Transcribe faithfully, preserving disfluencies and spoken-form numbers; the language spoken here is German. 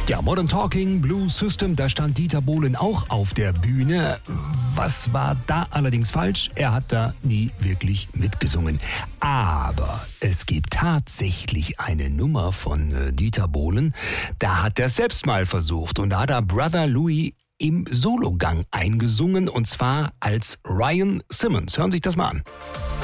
Ja, Modern Talking, Blues System, da stand Dieter Bohlen auch auf der Bühne. Was war da allerdings falsch? Er hat da nie wirklich mitgesungen. Aber es gibt tatsächlich eine Nummer von äh, Dieter Bohlen. Da hat er selbst mal versucht und da hat er Brother Louie im Sologang eingesungen und zwar als Ryan Simmons. Hören Sie sich das mal an.